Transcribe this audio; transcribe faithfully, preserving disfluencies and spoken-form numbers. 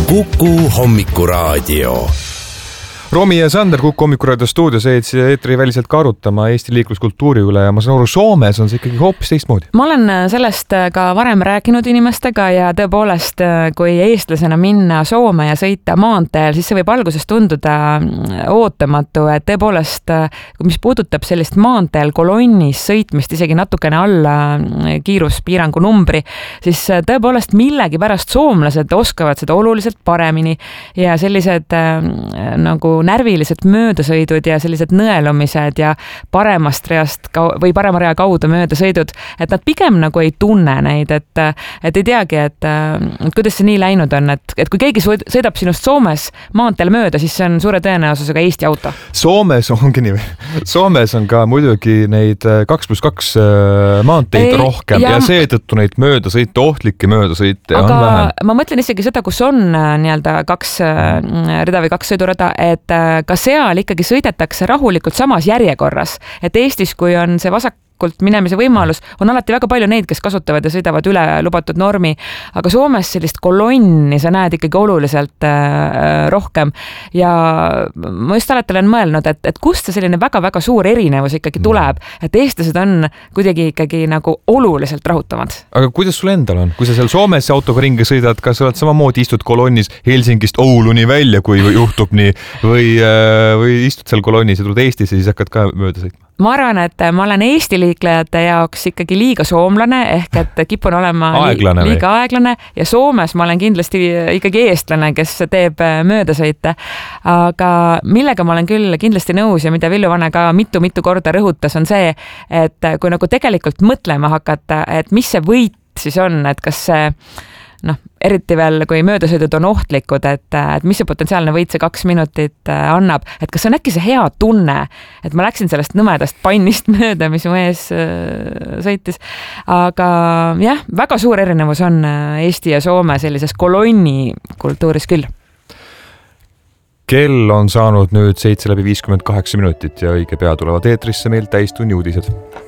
Kuku hommikuraadio. Romi ja Sander Kuku hommikuraadio stuudios eetsi eetri väliselt ka arutama Eesti liikluskultuuri üle ja ma saan aru, Soomes on see ikkagi hoopis teistmoodi. Ma olen sellest ka varem rääkinud inimestega ja tõepoolest, kui eestlasena minna Soome ja sõita maanteel, siis see võib alguses tunduda ootamatu, et tõepoolest, mis puudutab sellist maanteel kolonnis sõitmist isegi natukene alla kiiruspiirangu numbri, siis tõepoolest millegi pärast soomlased oskavad seda oluliselt paremini ja sellised nagu närvilised möödasõidud ja sellised nõelumised ja paremast reast või parema rea kaudu möödasõidud, et nad pigem nagu ei tunne neid, et, et ei teagi, et, et kuidas see nii läinud on, et, et kui keegi sõidab sinust Soomes maanteel mööda, siis see on suure tõenäosusega Eesti auto. Soomes ongi nii, Soomes on ka muidugi neid kaks pluss kaks maanteid ei, rohkem ja, ja seetõttu neid möödasõite, ohtlikke möödasõite on vähem. Ma mõtlen isegi seda, kus on nii-öelda kaks rida või kaks sõidurada, et ka seal ikkagi sõidetakse rahulikult samas järjekorras, et Eestis, kui on see vasak minemise võimalus, on alati väga palju neid, kes kasutavad ja sõidavad üle lubatud normi, aga Soomes sellist kolonni sa näed ikkagi oluliselt äh, rohkem ja ma just alati olen mõelnud, et, et kust see selline väga-väga suur erinevus ikkagi tuleb, et eestlased on kuidagi ikkagi nagu oluliselt rahutavad. Aga kuidas sul endal on? Kui sa seal Soomes autoga ringi sõidad, kas sa oled samamoodi istud kolonnis Helsingist Ouluni välja, kui juhtub nii, või, äh, või istud seal kolonnis ja tuled Eestisse, siis hakkad ka mööda sõitma? Ma arvan, et ma olen Eesti liiklejate jaoks ikkagi liiga soomlane, ehk et kipun olema aeglane liiga või? aeglane ja Soomes ma olen kindlasti ikkagi eestlane, kes teeb möödasõite. Aga millega ma olen küll kindlasti nõus ja mida Villu Vane ka mitu-mitu korda rõhutas, on see, et kui nagu tegelikult mõtlema hakata, et mis see võit siis on, et kas see noh, eriti veel, kui möödasõidud on ohtlikud, et, et mis see potentsiaalne võit see kaks minutit annab, et kas on äkki see hea tunne, et ma läksin sellest nõmedast pannist mööda, mis mu ees sõitis, aga jah, väga suur erinevus on Eesti ja Soome sellises kolonni kultuuris küll. Kell on saanud nüüd seitse läbi viiskümmend kaheksa minutit ja õige pea tulevad eetrisse meil täistunni uudised.